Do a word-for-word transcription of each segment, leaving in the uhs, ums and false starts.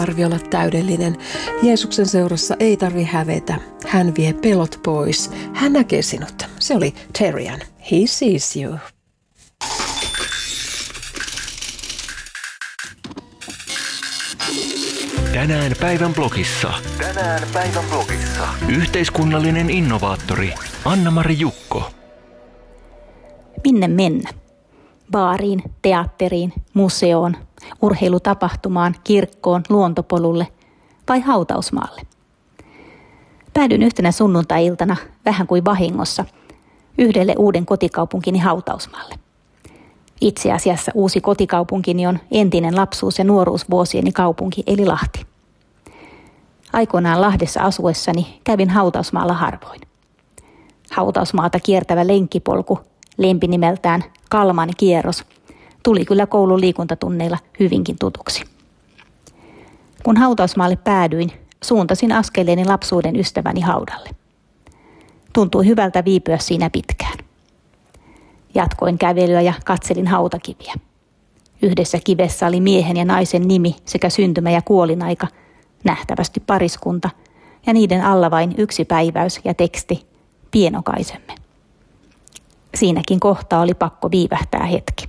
Tarvi olla täydellinen. Jeesuksen seurassa ei tarvi hävetä. Hän vie pelot pois. Hän näkee sinut. Se oli Terrian. He sees you. Tänään päivän blogissa. Tänään päivän blogissa. Yhteiskunnallinen innovaattori Anna-Mari Jukko. Minne mennä? Baariin, teatteriin, museoon, urheilutapahtumaan, kirkkoon, luontopolulle vai hautausmaalle? Päädyin yhtenä sunnuntai-iltana vähän kuin vahingossa yhdelle uuden kotikaupunkini hautausmaalle. Itse asiassa uusi kotikaupunkini on entinen lapsuus- ja nuoruusvuosieni kaupunki eli Lahti. Aikoinaan Lahdessa asuessani kävin hautausmaalla harvoin. Hautausmaata kiertävä lenkkipolku, lempinimeltään Kalman kierros, tuli kyllä koulun liikuntatunneilla hyvinkin tutuksi. Kun hautausmaalle päädyin, suuntasin askeleeni lapsuuden ystäväni haudalle. Tuntui hyvältä viipyä siinä pitkään. Jatkoin kävelyä ja katselin hautakiviä. Yhdessä kivessä oli miehen ja naisen nimi sekä syntymä- ja kuolinaika, nähtävästi pariskunta, ja niiden alla vain yksi päiväys ja teksti, pienokaisemme. Siinäkin kohtaa oli pakko viivähtää hetki.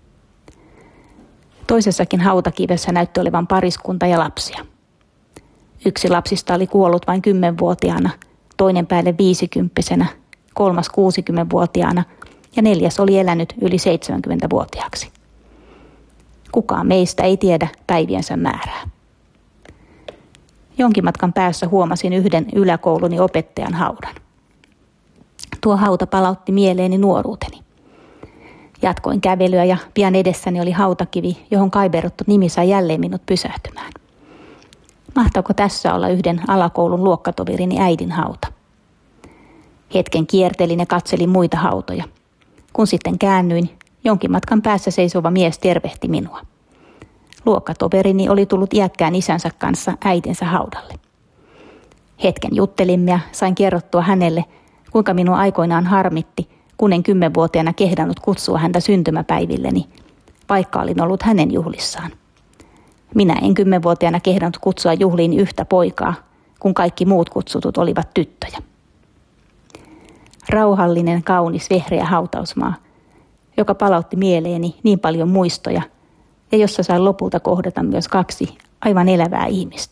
Toisessakin hautakivessä näytti olevan pariskunta ja lapsia. Yksi lapsista oli kuollut vain kymmenvuotiaana, toinen päälle viisikymppisenä, kolmas kuusikymmenvuotiaana ja neljäs oli elänyt yli seitsemänkymmentävuotiaaksi. Kukaan meistä ei tiedä päiviensä määrää. Jonkin matkan päässä huomasin yhden yläkouluni opettajan haudan. Tuo hauta palautti mieleeni nuoruuteni. Jatkoin kävelyä ja pian edessäni oli hautakivi, johon kaiverrettu nimi sai jälleen minut pysähtymään. Mahtaako tässä olla yhden alakoulun luokkatoverini äidin hauta? Hetken kiertelin ja katselin muita hautoja. Kun sitten käännyin, jonkin matkan päässä seisova mies tervehti minua. Luokkatoverini oli tullut iäkkään isänsä kanssa äitinsä haudalle. Hetken juttelimme ja sain kerrottua hänelle, kuinka minua aikoinaan harmitti, kun en kymmenvuotiaana kehdannut kutsua häntä syntymäpäivilleni, vaikka olin ollut hänen juhlissaan. Minä en kymmenvuotiaana kehdannut kutsua juhliin yhtä poikaa, kun kaikki muut kutsutut olivat tyttöjä. Rauhallinen, kaunis, vehreä hautausmaa, joka palautti mieleeni niin paljon muistoja ja jossa sain lopulta kohdata myös kaksi aivan elävää ihmistä.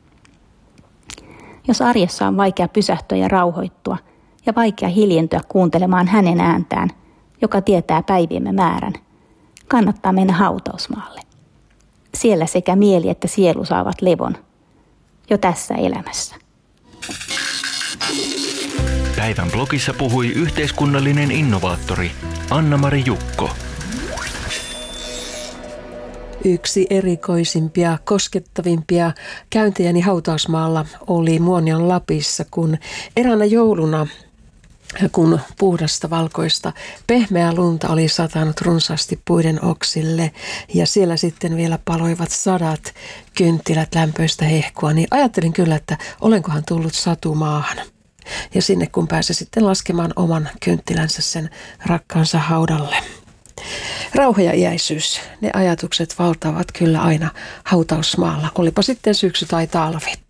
Jos arjessa on vaikea pysähtyä ja rauhoittua ja vaikea hiljentyä kuuntelemaan hänen ääntään, joka tietää päiviemme määrän, kannattaa mennä hautausmaalle. Siellä sekä mieli että sielu saavat levon jo tässä elämässä. Päivän blogissa puhui yhteiskunnallinen innovaattori Anna-Mari Jukko. Yksi erikoisimpia, koskettavimpia käyntejäni hautausmaalla oli Muonion Lapissa, kun eräänä jouluna, kun puhdasta valkoista pehmeää lunta oli satanut runsaasti puiden oksille ja siellä sitten vielä paloivat sadat kynttilät lämpöistä hehkua, niin ajattelin kyllä, että olenkohan tullut satumaahan. Ja sinne kun pääsi sitten laskemaan oman kynttilänsä sen rakkaansa haudalle. Rauha ja iäisyys, ne ajatukset valtaavat kyllä aina hautausmaalla, olipa sitten syksy tai talvi.